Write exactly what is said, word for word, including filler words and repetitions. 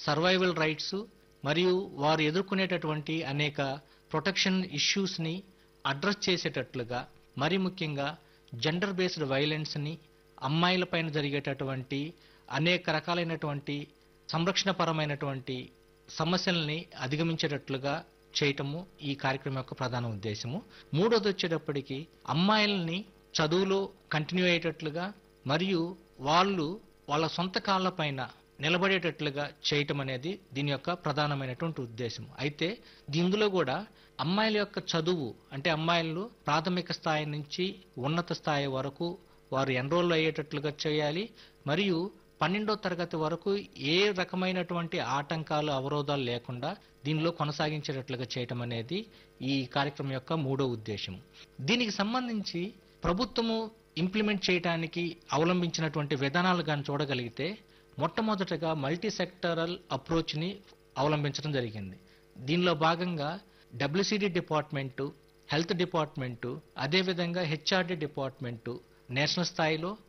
Survival rights మరియు వారు ఎదుర్కొనేటటువంటి అనేక ప్రొటెక్షన్ ఇష్యూస్ని అడ్రస్ చేసేటట్లుగా, మరి ముఖ్యంగా జెండర్ బేస్డ్ వైలెన్స్ని, అమ్మాయిలపైన జరిగేటటువంటి అనేక రకాలైనటువంటి సంరక్షణపరమైనటువంటి సమస్యల్ని అధిగమించేటట్లుగా చేయటము ఈ కార్యక్రమం యొక్క ప్రధాన ఉద్దేశము. మూడోది వచ్చేటప్పటికి అమ్మాయిల్ని చదువులో కంటిన్యూ అయ్యేటట్లుగా మరియు వాళ్ళు వాళ్ళ సొంత కాళ్ళపైన నిలబడేటట్లుగా చేయటం అనేది దీని యొక్క ప్రధానమైనటువంటి ఉద్దేశం. అయితే ఇందులో కూడా అమ్మాయిల యొక్క చదువు అంటే అమ్మాయిలు ప్రాథమిక స్థాయి నుంచి ఉన్నత స్థాయి వరకు వారు ఎన్రోల్ అయ్యేటట్లుగా చేయాలి. మరియు పన్నెండో తరగతి వరకు ఏ రకమైనటువంటి ఆటంకాలు, అవరోధాలు లేకుండా దీనిలో కొనసాగించేటట్లుగా చేయటం అనేది ఈ కార్యక్రమం యొక్క మూడో ఉద్దేశం. దీనికి సంబంధించి ప్రభుత్వము ఇంప్లిమెంట్ చేయడానికి అవలంబించినటువంటి విధానాలు కానీ చూడగలిగితే, మొట్టమొదటగా మల్టీ సెక్టరల్ అప్రోచ్ని అవలంబించడం జరిగింది. దీనిలో భాగంగా డబ్ల్యూసీడీ డిపార్ట్మెంటు, హెల్త్ డిపార్ట్మెంటు, అదేవిధంగా హెచ్ఆర్డీ డిపార్ట్మెంటు నేషనల్ స్థాయిలో